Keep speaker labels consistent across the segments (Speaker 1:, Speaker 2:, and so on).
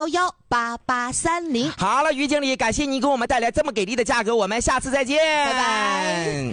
Speaker 1: 8830。
Speaker 2: 好了，于经理，感谢你给我们带来这么给力的价格，我们下次再见，
Speaker 1: 拜拜。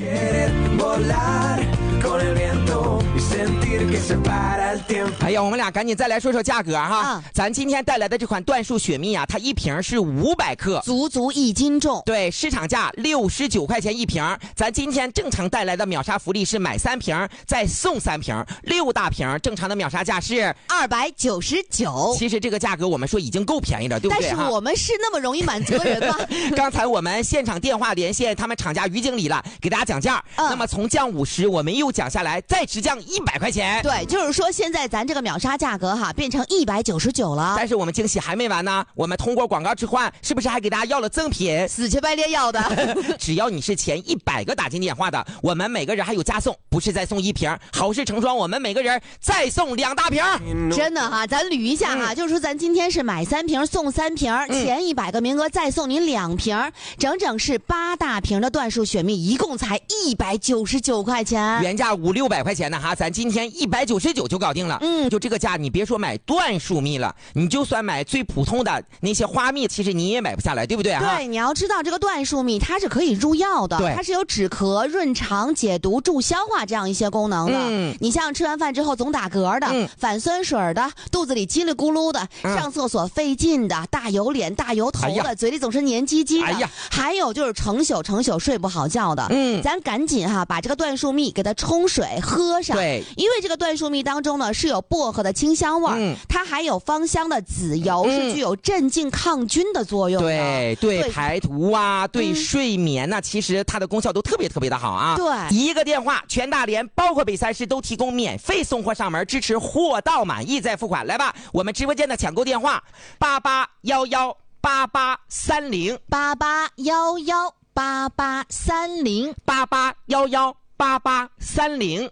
Speaker 2: 哎呀，我们俩赶紧再来说说价格哈。咱今天带来的这款椴树雪蜜啊，它一瓶是500克，
Speaker 1: 足1斤重。
Speaker 2: 对，市场价69块钱一瓶。咱今天正常带来的秒杀福利是买3瓶再送3瓶，6大瓶，正常的秒杀价是
Speaker 1: 299。
Speaker 2: 其实这个价格我们说已经够便宜了，对不对？
Speaker 1: 但是我们是那么容易满足的人吗？
Speaker 2: 刚才我们现场电话连线他们厂家于经理了，给大家讲价。那么从降50，我们又降下来，再直降100块钱。
Speaker 1: 对，就是说现在咱这个秒杀价格哈变成199了。
Speaker 2: 但是我们惊喜还没完呢，我们通过广告置换，是不是还给大家要了赠品？
Speaker 1: 死乞白赖要的。
Speaker 2: 只要你是前100个打进电话的，我们每个人还有加送，不是再送1瓶，好事成双，我们每个人再送2大瓶。
Speaker 1: 真的哈，咱捋一下哈，就是说咱今天是买3瓶送3瓶，前100个名额再送您2瓶，整整是8大瓶的椴树雪蜜，一共才199块钱，
Speaker 2: 原价500-600块钱呢哈，咱今天199就搞定了。就这个价，你别说买椴树蜜了，你就算买最普通的那些花蜜，其实你也买不下来，对不对啊？
Speaker 1: 对，你要知道这个椴树蜜它是可以入药的，它是有止咳、润肠、解毒、助消化这样一些功能的。你像吃完饭之后总打嗝的、反酸水的、肚子里叽里咕噜的、上厕所费劲的、大油脸、大油头的、嘴里总是黏唧唧的，还有就是成宿睡不好觉的。咱赶紧哈把这个椴树蜜给它冲水喝上。对，因为这个椴树蜜当中呢是有薄荷的清香味，它还有芳香的籽油，是具有镇静抗菌的作用的。
Speaker 2: 对，排毒啊，对睡眠啊，其实它的功效都特别的好啊。对，一个电话，全大连包括北3市都提供免费送货上门，支持货到满意再付款。来吧，我们直播间的抢购电话88118830
Speaker 1: 88118830
Speaker 2: 88118830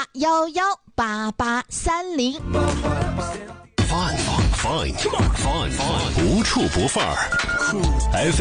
Speaker 1: 88118830。
Speaker 3: Fine， 不处不范儿。